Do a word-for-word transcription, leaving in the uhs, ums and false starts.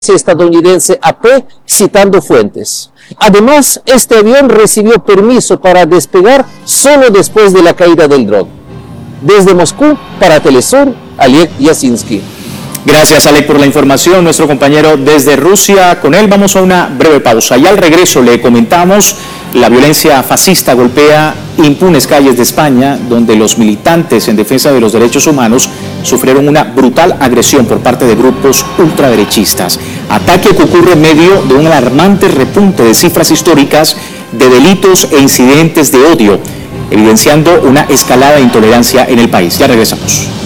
estadounidense A P, citando fuentes. Además, este avión recibió permiso para despegar solo después de la caída del dron. Desde Moscú, para Telesur, Oleg Yasinski. Gracias, Alec, por la información. Nuestro compañero desde Rusia, con él vamos a una breve pausa. Y al regreso le comentamos, la violencia fascista golpea impunes calles de España, donde los militantes en defensa de los derechos humanos sufrieron una brutal agresión por parte de grupos ultraderechistas. Ataque que ocurre en medio de un alarmante repunte de cifras históricas de delitos e incidentes de odio, evidenciando una escalada de intolerancia en el país. Ya regresamos.